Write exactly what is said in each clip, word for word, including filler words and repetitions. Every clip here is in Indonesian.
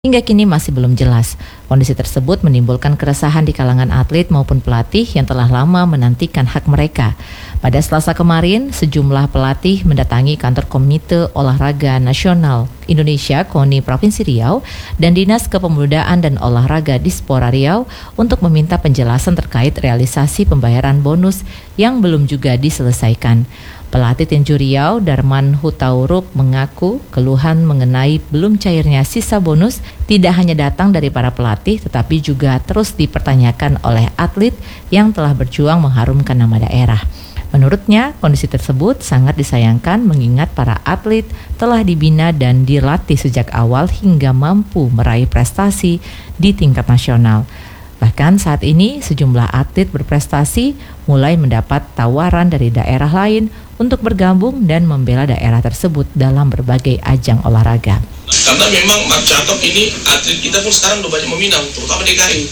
hingga kini masih belum jelas. Kondisi tersebut menimbulkan keresahan di kalangan atlet maupun pelatih yang telah lama menantikan hak mereka. Pada Selasa kemarin, sejumlah pelatih mendatangi kantor Komite Olahraga Nasional Indonesia KONI Provinsi Riau dan Dinas Kepemudaan dan Olahraga Dispora Riau untuk meminta penjelasan terkait realisasi pembayaran bonus yang belum juga diselesaikan. Pelatih tinju Riau, Darman Hutauruk, mengaku keluhan mengenai belum cairnya sisa bonus tidak hanya datang dari para pelatih tetapi juga terus dipertanyakan oleh atlet yang telah berjuang mengharumkan nama daerah. Menurutnya, kondisi tersebut sangat disayangkan mengingat para atlet telah dibina dan dilatih sejak awal hingga mampu meraih prestasi di tingkat nasional. Bahkan saat ini sejumlah atlet berprestasi mulai mendapat tawaran dari daerah lain untuk bergabung dan membela daerah tersebut dalam berbagai ajang olahraga. Karena memang Mark Jacob ini atlet kita pun sekarang udah banyak meminang, terutama D K I.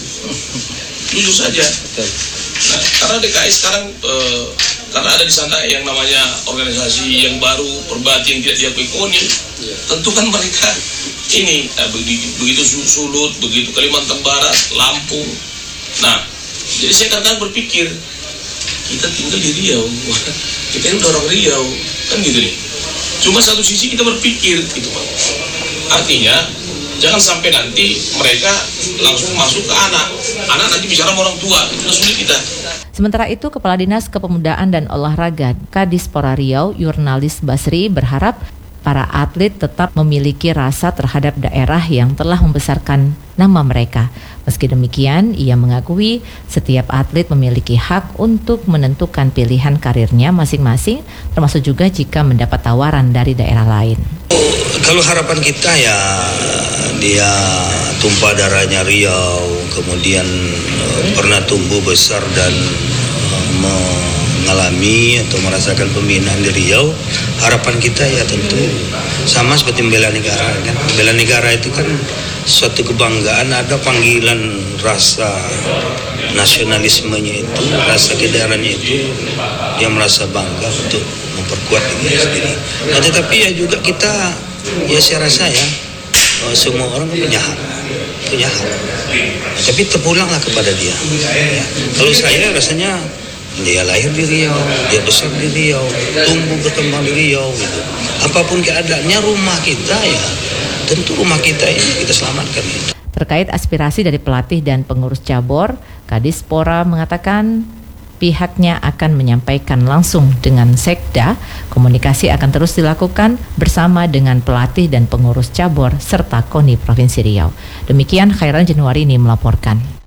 Jujur saja. Nah, karena D K I sekarang eh, karena ada di sana yang namanya organisasi yang baru, Perbati yang tidak diakui KONI, tentu kan mereka ini eh, begitu, begitu Sulut, begitu Kalimantan Barat, Lampung. Nah, jadi saya kadang berpikir kita tinggal di Riau, kita ini udah orang Riau, kan gitu nih. Cuma satu sisi kita berpikir gitu Pak. Artinya jangan sampai nanti mereka langsung masuk ke anak, anak nanti bicara sama orang tua, itu sulit kita. Sementara itu, Kepala Dinas Kepemudaan dan Olahraga Kadispora Riau, Yurnalis Basri, berharap para atlet tetap memiliki rasa terhadap daerah yang telah membesarkan nama mereka. Meski demikian, ia mengakui setiap atlet memiliki hak untuk menentukan pilihan karirnya masing-masing, termasuk juga jika mendapat tawaran dari daerah lain. Kalau harapan kita ya dia tumpah darahnya Riau, kemudian uh, pernah tumbuh besar dan uh, mengalami atau merasakan pembinaan di Riau. Harapan kita ya tentu sama seperti membela negara kan. Membela negara itu kan suatu kebanggaan, ada panggilan rasa nasionalismenya itu, rasa kedaerahannya itu, dia merasa bangga untuk memperkuat diri sendiri. Nah, tetapi ya juga kita, ya saya rasa ya, semua orang punya hak, punya hak. Nah, tapi terpulanglah kepada dia. Ya. Kalau saya rasanya dia lahir di Riau, dia besar di Riau, tumbuh berkembang di Riau gitu. Apapun keadaannya, rumah kita ya, tentu rumah kita ini kita selamatkan. Gitu. Terkait aspirasi dari pelatih dan pengurus cabur, Kadispora mengatakan pihaknya akan menyampaikan langsung dengan Sekda. Komunikasi akan terus dilakukan bersama dengan pelatih dan pengurus cabur serta KONI Provinsi Riau. Demikian Khairan Januari ini melaporkan.